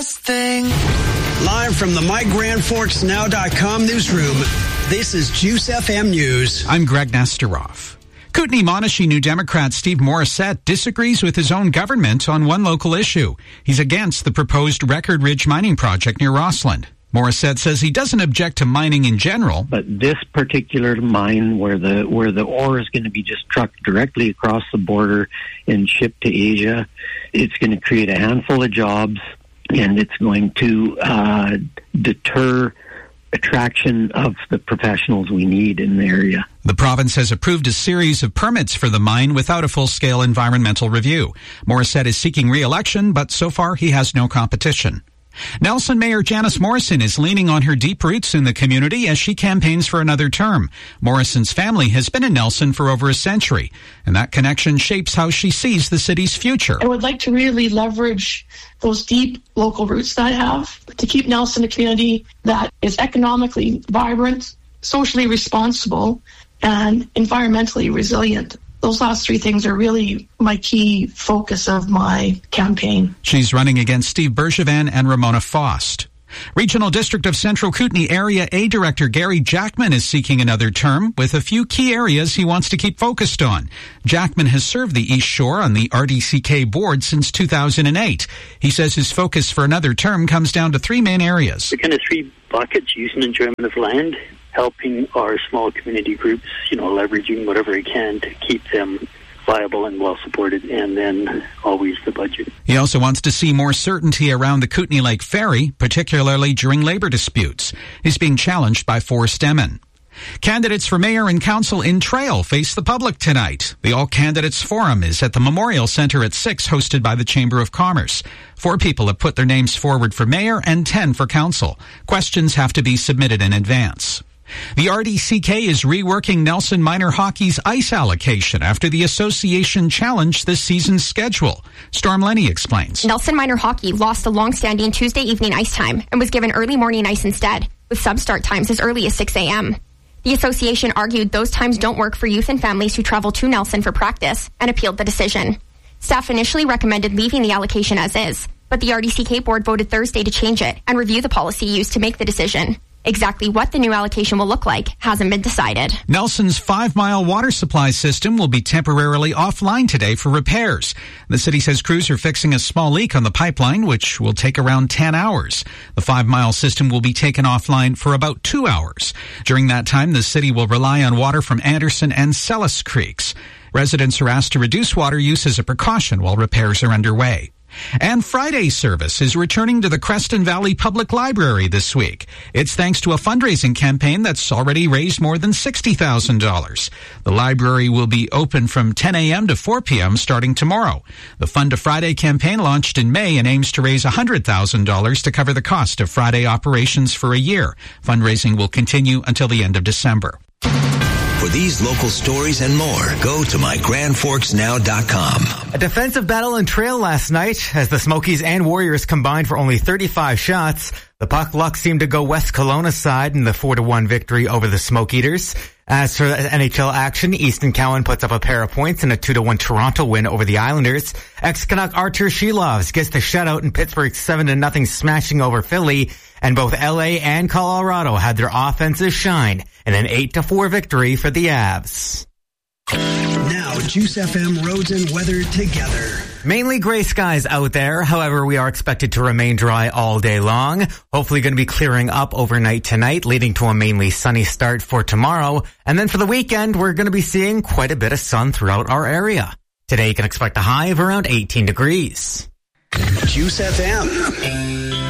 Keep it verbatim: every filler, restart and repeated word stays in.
best thing. Live from the my grand forks now dot com newsroom, this is Juice F M News. I'm Greg Nesterov. Kootenay-Monashee New Democrat Steve Morissette disagrees with his own government on one local issue. He's against the proposed Record Ridge mining project near Rossland. Morissette says he doesn't object to mining in general, but this particular mine where the where the ore is going to be just trucked directly across the border and shipped to Asia, it's going to create a handful of jobs, and it's going to uh, deter attraction of the professionals we need in the area. The province has approved a series of permits for the mine without a full-scale environmental review. Morissette is seeking re-election, but so far he has no competition. Nelson Mayor Janice Morrison is leaning on her deep roots in the community as she campaigns for another term. Morrison's family has been in Nelson for over a century, and that connection shapes how she sees the city's future. I would like to really leverage those deep local roots that I have to keep Nelson a community that is economically vibrant, socially responsible, and environmentally resilient. Those last three things are really my key focus of my campaign. She's running against Steve Bergevin and Ramona Faust. Regional District of Central Kootenay Area A Director Gary Jackman is seeking another term with a few key areas he wants to keep focused on. Jackman has served the East Shore on the R D C K board since two thousand eight. He says his focus for another term comes down to three main areas. The kind of three buckets: use and enjoyment of land, helping our small community groups, you know, leveraging whatever we can to keep them viable and well supported, and then always the budget. He also wants to see more certainty around the Kootenay Lake Ferry, particularly during labor disputes. He's being challenged by Forrest Emmon. Candidates for mayor and council in Trail face the public tonight. The All Candidates Forum is at the Memorial Centre at six, hosted by the Chamber of Commerce. Four people have put their names forward for mayor and ten for council. Questions have to be submitted in advance. The R D C K is reworking Nelson Minor Hockey's ice allocation after the association challenged this season's schedule. Storm Lenny explains. Nelson Minor Hockey lost the long-standing Tuesday evening ice time and was given early morning ice instead, with some start times as early as six a.m. The association argued those times don't work for youth and families who travel to Nelson for practice and appealed the decision. Staff initially recommended leaving the allocation as is, but the R D C K board voted Thursday to change it and review the policy used to make the decision. Exactly what the new allocation will look like hasn't been decided. Nelson's five-mile water supply system will be temporarily offline today for repairs. The city says crews are fixing a small leak on the pipeline, which will take around ten hours. The five-mile system will be taken offline for about two hours. During that time, the city will rely on water from Anderson and Sellis Creeks. Residents are asked to reduce water use as a precaution while repairs are underway. And Friday service is returning to the Creston Valley Public Library this week. It's thanks to a fundraising campaign that's already raised more than sixty thousand dollars. The library will be open from ten a.m. to four p.m. starting tomorrow. The Fund to Friday campaign launched in May and aims to raise one hundred thousand dollars to cover the cost of Friday operations for a year. Fundraising will continue until the end of December. For these local stories and more, go to my grand forks now dot com. A defensive battle in Trail last night as the Smokies and Warriors combined for only thirty-five shots. The puck luck seemed to go West Kelowna's side in the four to one victory over the Smoke Eaters. As for N H L action, Easton Cowan puts up a pair of points in a two to one Toronto win over the Islanders. Ex-Canuck Artur Shilovs gets the shutout in Pittsburgh's seven to nothing smashing over Philly. And both L A and Colorado had their offenses shine in an eight to four victory for the Avs. Now, Juice F M roads and weather together. Mainly gray skies out there. However, we are expected to remain dry all day long. Hopefully going to be clearing up overnight tonight, leading to a mainly sunny start for tomorrow. And then for the weekend, we're going to be seeing quite a bit of sun throughout our area. Today, you can expect a high of around eighteen degrees. Juice F M.